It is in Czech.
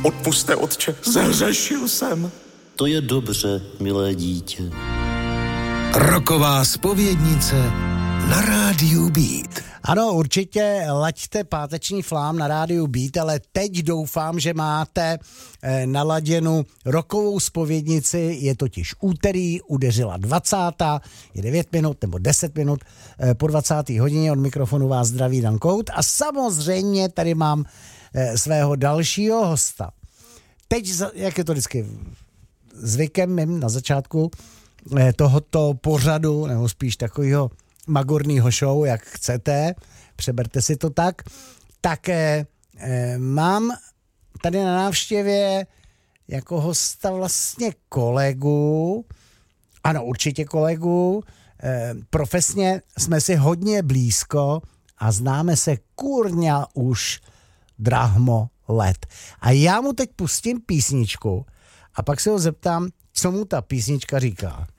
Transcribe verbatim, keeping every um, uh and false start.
Odpuste, otče, zahřešil jsem. To je dobře, milé dítě. Roková zpovědnice na rádiu Beat. Ano, určitě laďte páteční flám na rádiu Beat, ale teď doufám, že máte eh, naladěnu rokovou zpovědnici, je totiž úterý, udeřila dvacátá, je devět minut nebo deset minut eh, po dvacáté hodině, od mikrofonu vás zdraví Dan Kout a samozřejmě tady mám eh, svého dalšího hosta. Teď, jak je to vždycky zvykem mým na začátku eh, tohoto pořadu, nebo spíš takového magornýho show, jak chcete, přeberte si to tak, tak eh, mám tady na návštěvě jako hosta vlastně kolegu, ano, určitě kolegu, eh, profesně jsme si hodně blízko a známe se kurňa už drahmo let. A já mu teď pustím písničku a pak se ho zeptám, co mu ta písnička říká.